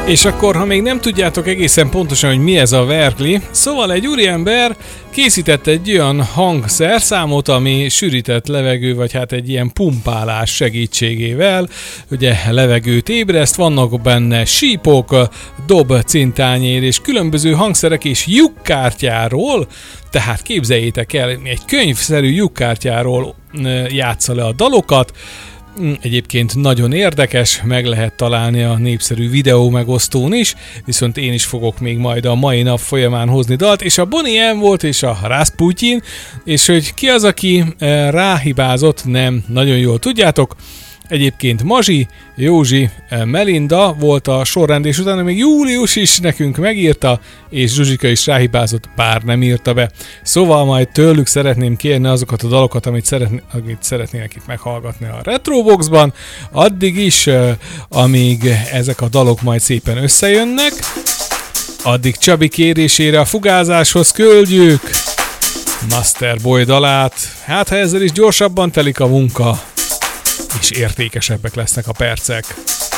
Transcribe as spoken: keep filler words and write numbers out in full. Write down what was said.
És akkor, ha még nem tudjátok egészen pontosan, hogy mi ez a Verkli, szóval egy úriember készített egy olyan hangszerszámot, ami sűrített levegő, vagy hát egy ilyen pumpálás segítségével, ugye levegőt ébreszt, vannak benne sípok, dob, cintányér és különböző hangszerek és lyukkártyáról, tehát képzeljétek el, egy könyvszerű lyukkártyáról játsza le a dalokat. Egyébként nagyon érdekes, meg lehet találni a népszerű videó megosztón is, viszont én is fogok még majd a mai nap folyamán hozni dalt, és a Bonnie M volt, és a Rasputin, és hogy ki az, aki ráhibázott, nem, nagyon jól tudjátok. Egyébként Mazsi, Józsi, Melinda volt a sorrend, és utána még Július is nekünk megírta, és Zsuzsika is ráhibázott, bár nem írta be. Szóval majd tőlük szeretném kérni azokat a dalokat, amit, szeretné, amit szeretnének itt meghallgatni a Retroboxban, addig is, amíg ezek a dalok majd szépen összejönnek, addig Csabi kérésére a fugázáshoz küldjük Masterboy dalát. Hát ha ezzel is gyorsabban telik a munka, és értékesebbek lesznek a percek.